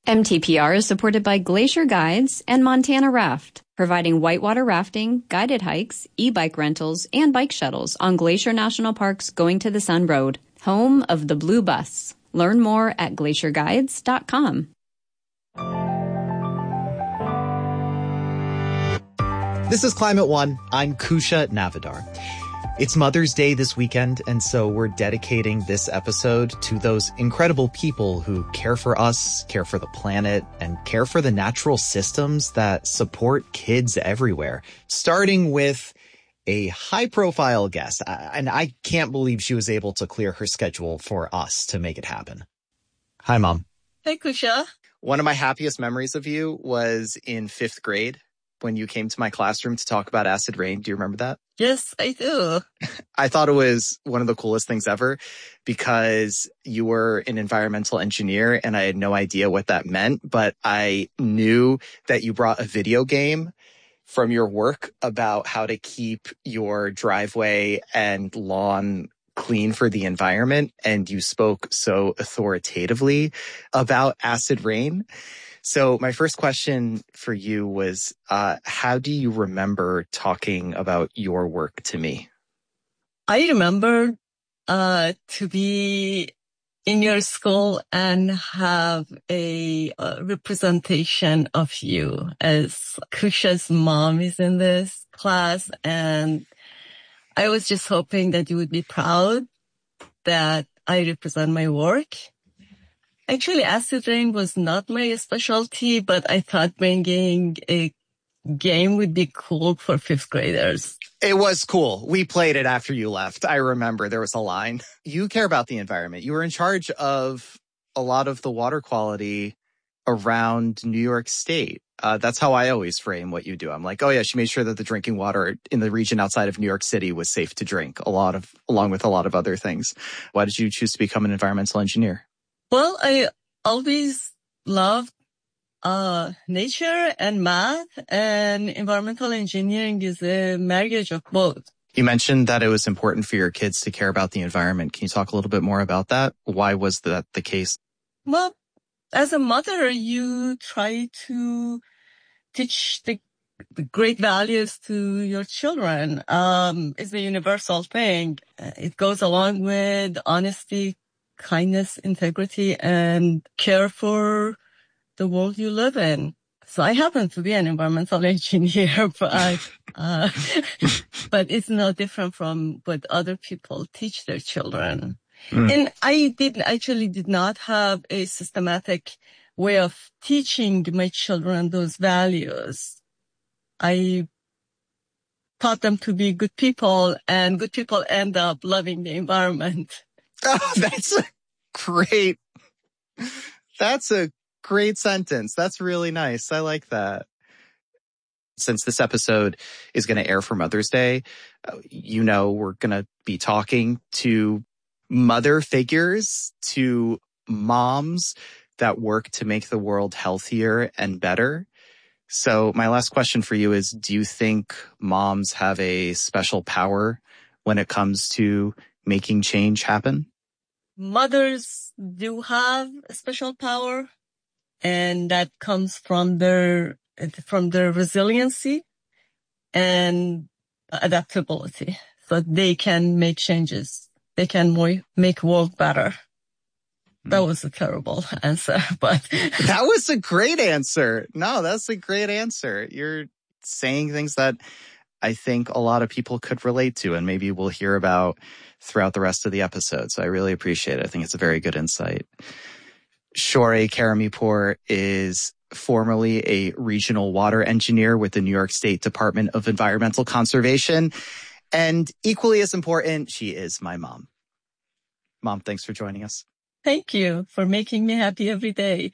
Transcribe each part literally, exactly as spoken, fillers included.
M T P R is supported by Glacier Guides and Montana Raft, providing whitewater rafting, guided hikes, e-bike rentals, and bike shuttles on Glacier National Park's Going to the Sun Road, home of the Blue Bus. Learn more at glacier guides dot com. This is Climate One. I'm Kusha Navidar. It's Mother's Day this weekend, and so we're dedicating this episode to those incredible people who care for us, care for the planet, and care for the natural systems that support kids everywhere, starting with a high-profile guest. And I can't believe she was able to clear her schedule for us to make it happen. Hi, Mom. Hey, Kusha. One of my happiest memories of you was in fifth grade when you came to my classroom to talk about acid rain. Do you remember that? Yes, I do. I thought it was one of the coolest things ever because you were an environmental engineer and I had no idea what that meant, but I knew that you brought a video game from your work about how to keep your driveway and lawn clean for the environment, and you spoke so authoritatively about acid rain. So my first question for you was, uh, how do you remember talking about your work to me? I remember uh, to be in your school and have a, a representation of you, as Kusha's mom is in this class. And I was just hoping that you would be proud that I represent my work. Actually, acid rain was not my specialty, but I thought bringing a game would be cool for fifth graders. It was cool. We played it after you left. I remember there was a line. You care about the environment. You were in charge of a lot of the water quality around New York State. Uh, that's how I always frame what you do. I'm like, oh yeah, she made sure that the drinking water in the region outside of New York City was safe to drink, a lot of, along with a lot of other things. Why did you choose to become an environmental engineer? Well, I always loved uh nature and math, and environmental engineering is a marriage of both. You mentioned that it was important for your kids to care about the environment. Can you talk a little bit more about that? Why was that the case? Well, as a mother, you try to teach the, the great values to your children. Um, it's a universal thing. It goes along with honesty, kindness, integrity, and care for the world you live in. So I happen to be an environmental engineer, but, uh, but it's no different from what other people teach their children. Mm. And I did actually did not have a systematic way of teaching my children those values. I taught them to be good people, and good people end up loving the environment. Oh, that's a great, that's a great sentence. That's really nice. I like that. Since this episode is going to air for Mother's Day, uh, you know, we're going to be talking to mother figures, to moms that work to make the world healthier and better. So my last question for you is, do you think moms have a special power when it comes to making change happen? Mothers do have a special power, and that comes from their from their resiliency and adaptability, so they can make changes. They can more, make world better. That was a terrible answer, but that was a great answer. No, that's a great answer. You're saying things that I think a lot of people could relate to, and maybe we'll hear about throughout the rest of the episode. So I really appreciate it. I think it's a very good insight. Shohreh Karamipur is formerly a regional water engineer with the New York State Department of Environmental Conservation. And equally as important, she is my mom. Mom, thanks for joining us. Thank you for making me happy every day.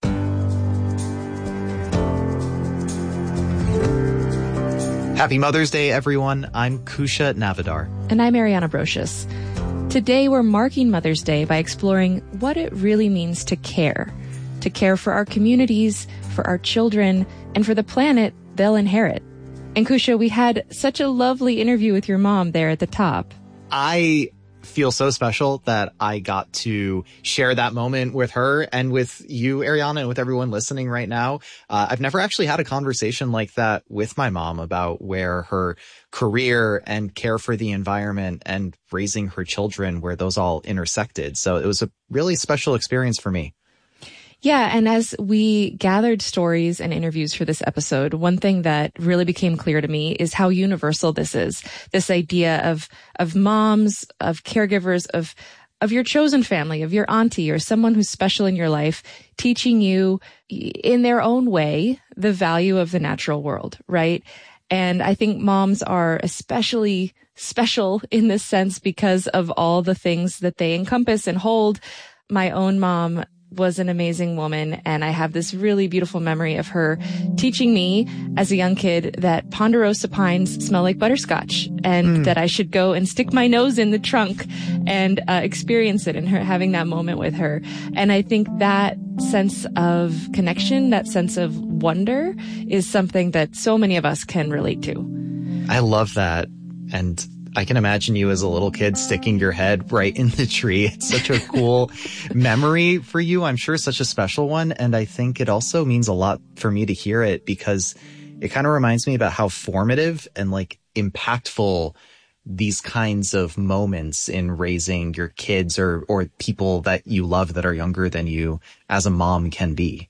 Happy Mother's Day, everyone. I'm Kusha Navidar. And I'm Ariana Brocious. Today, we're marking Mother's Day by exploring what it really means to care. To care for our communities, for our children, and for the planet they'll inherit. And Kusha, we had such a lovely interview with your mom there at the top. I feel so special that I got to share that moment with her and with you, Ariana, and with everyone listening right now. Uh, I've never actually had a conversation like that with my mom about where her career and care for the environment and raising her children, where those all intersected. So it was a really special experience for me. Yeah. And as we gathered stories and interviews for this episode, one thing that really became clear to me is how universal this is. This idea of, of moms, of caregivers, of, of your chosen family, of your auntie or someone who's special in your life, teaching you in their own way the value of the natural world, right? And I think moms are especially special in this sense because of all the things that they encompass and hold. My own mom was an amazing woman, and I have this really beautiful memory of her teaching me as a young kid that ponderosa pines smell like butterscotch, and mm. that I should go and stick my nose in the trunk and uh, experience it, and her having that moment with her. And I think that sense of connection, that sense of wonder, is something that so many of us can relate to. I love that. And I can imagine you as a little kid sticking your head right in the tree. It's such a cool memory for you. I'm sure such a special one. And I think it also means a lot for me to hear it, because it kind of reminds me about how formative and like impactful these kinds of moments in raising your kids or, or people that you love that are younger than you as a mom can be.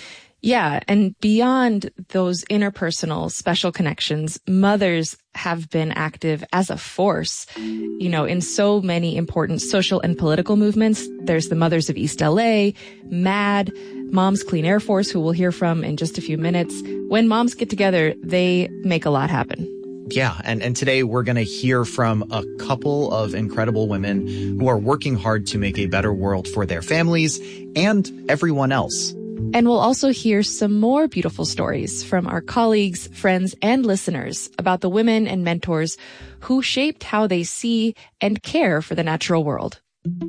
Yeah. And beyond those interpersonal special connections, mothers have been active as a force, you know, in so many important social and political movements. There's the Mothers of East L A, MAD, Moms Clean Air Force, who we'll hear from in just a few minutes. When moms get together, they make a lot happen. Yeah. And, and today we're going to hear from a couple of incredible women who are working hard to make a better world for their families and everyone else. And we'll also hear some more beautiful stories from our colleagues, friends, and listeners about the women and mentors who shaped how they see and care for the natural world.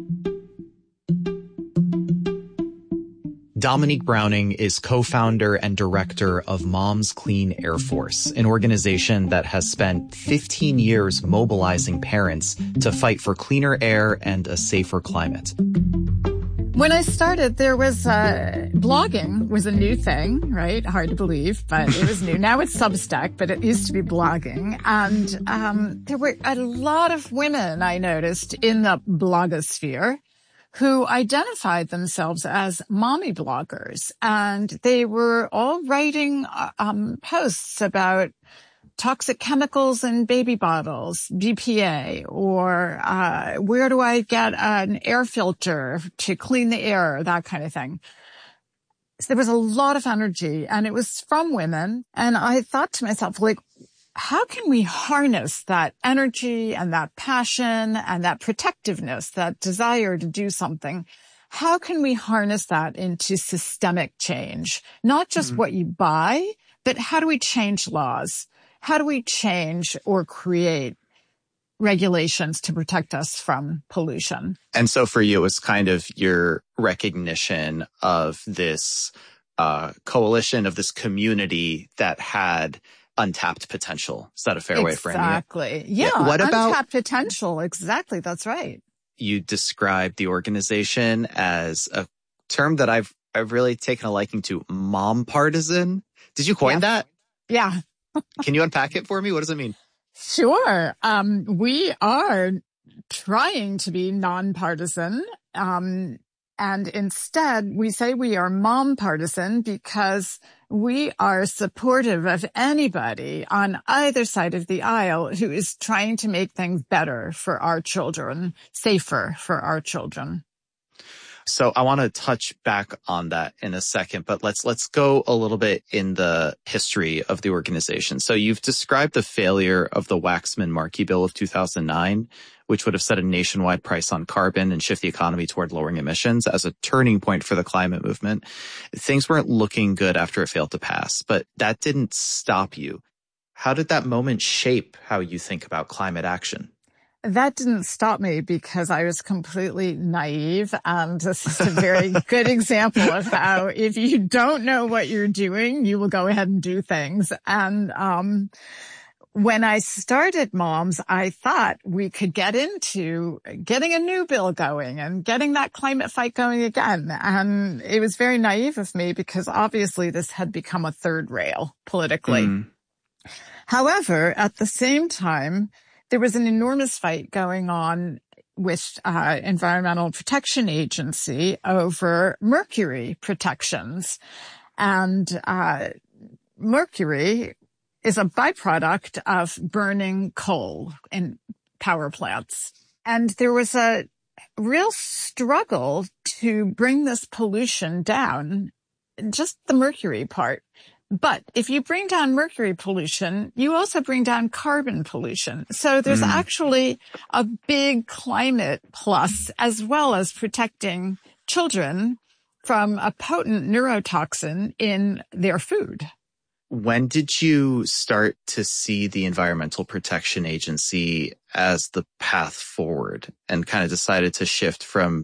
Dominique Browning is co-founder and director of Moms Clean Air Force, an organization that has spent fifteen years mobilizing parents to fight for cleaner air and a safer climate. When I started, there was, uh, blogging was a new thing, right? Hard to believe, but it was new. Now it's Substack, but it used to be blogging. And, um, there were a lot of women I noticed in the blogosphere who identified themselves as mommy bloggers. And they were all writing, um, posts about toxic chemicals in baby bottles, B P A, or uh where do I get an air filter to clean the air, that kind of thing. So there was a lot of energy, and it was from women. And I thought to myself, like, how can we harness that energy and that passion and that protectiveness, that desire to do something? How can we harness that into systemic change? Not just mm-hmm. what you buy, but how do we change laws? How do we change or create regulations to protect us from pollution? And so for you, it was kind of your recognition of this uh, coalition, of this community that had untapped potential. Is that a fair exactly. way of framing it? Exactly. Yeah. yeah. What about untapped potential? Exactly. That's right. You described the organization as a term that I've I've really taken a liking to, mom partisan. Did you coin yeah. that? Yeah. Can you unpack it for me? What does it mean? Sure. Um, we are trying to be nonpartisan. Um, and instead we say we are mom partisan because we are supportive of anybody on either side of the aisle who is trying to make things better for our children, safer for our children. So I want to touch back on that in a second, but let's let's go a little bit in the history of the organization. So you've described the failure of the Waxman-Markey Bill of two thousand nine, which would have set a nationwide price on carbon and shift the economy toward lowering emissions as a turning point for the climate movement. Things weren't looking good after it failed to pass, but that didn't stop you. How did that moment shape how you think about climate action? That didn't stop me because I was completely naive. And this is a very good example of how if you don't know what you're doing, you will go ahead and do things. And, um, when I started Moms, I thought we could get into getting a new bill going and getting that climate fight going again. And it was very naive of me because obviously this had become a third rail politically. Mm. However, at the same time, there was an enormous fight going on with uh, Environmental Protection Agency over mercury protections. And uh, mercury is a byproduct of burning coal in power plants. And there was a real struggle to bring this pollution down, just the mercury part. But if you bring down mercury pollution, you also bring down carbon pollution. So there's mm. actually a big climate plus, as well as protecting children from a potent neurotoxin in their food. When did you start to see the Environmental Protection Agency as the path forward and kind of decided to shift from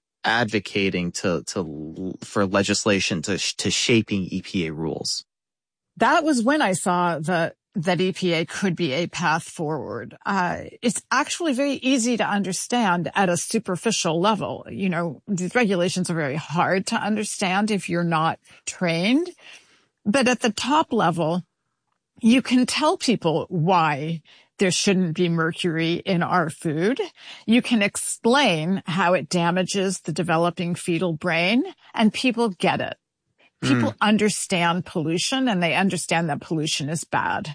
advocating to, to, for legislation to, to shaping E P A rules? That was when I saw that, that E P A could be a path forward. Uh, it's actually very easy to understand at a superficial level. You know, these regulations are very hard to understand if you're not trained. But at the top level, you can tell people why there shouldn't be mercury in our food. You can explain how it damages the developing fetal brain, and people get it. People mm. understand pollution, and they understand that pollution is bad.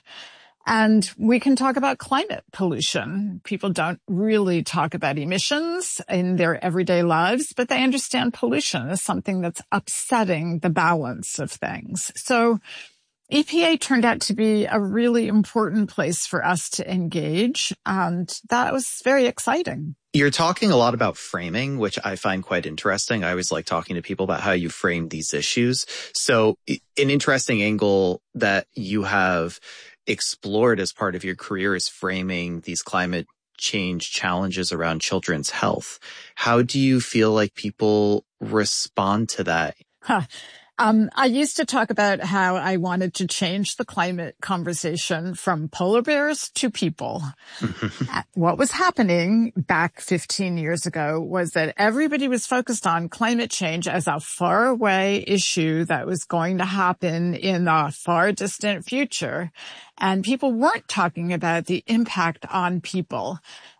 And we can talk about climate pollution. People don't really talk about emissions in their everyday lives, but they understand pollution as something that's upsetting the balance of things. So E P A turned out to be a really important place for us to engage, and that was very exciting. You're talking a lot about framing, which I find quite interesting. I always like talking to people about how you frame these issues. So an interesting angle that you have explored as part of your career is framing these climate change challenges around children's health. How do you feel like people respond to that? Huh. Um, I used to talk about how I wanted to change the climate conversation from polar bears to people. What was happening back fifteen years ago was that everybody was focused on climate change as a faraway issue that was going to happen in the far distant future. And people weren't talking about the impact on people.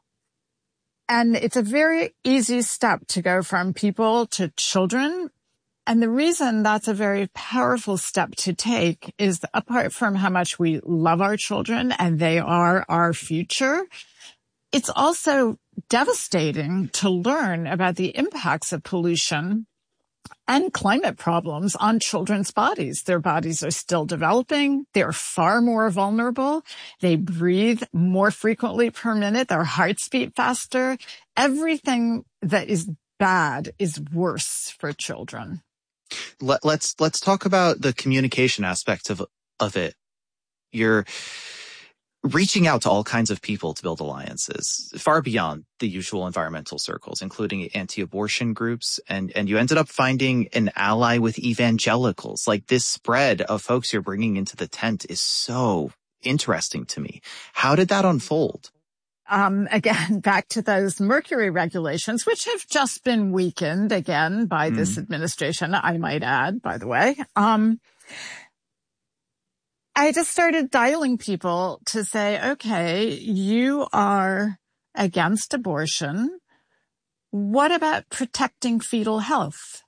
And it's a very easy step to go from people to children. And the reason that's a very powerful step to take is, apart from how much we love our children and they are our future, it's also devastating to learn about the impacts of pollution and climate problems on children's bodies. Their bodies are still developing. They're far more vulnerable. They breathe more frequently per minute. Their hearts beat faster. Everything that is bad is worse for children. Let, let's let's talk about the communication aspect of of it. You're reaching out to all kinds of people to build alliances, far beyond the usual environmental circles, including anti-abortion groups, and and you ended up finding an ally with evangelicals. Like, this spread of folks you're bringing into the tent is so interesting to me. How did that unfold? Um, again, back to those mercury regulations, which have just been weakened again by mm. this administration, I might add, by the way. Um, I just started dialing people to say, okay, you are against abortion. What about protecting fetal health?